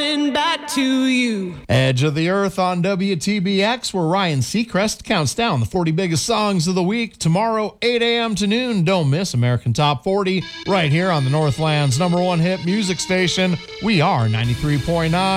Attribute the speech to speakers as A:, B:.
A: coming back to you.
B: Edge of the Earth on WTBX, where Ryan Seacrest counts down the 40 biggest songs of the week. Tomorrow, 8 a.m. to noon. Don't miss American Top 40 right here on the Northland's #1 hit music station. We are 93.9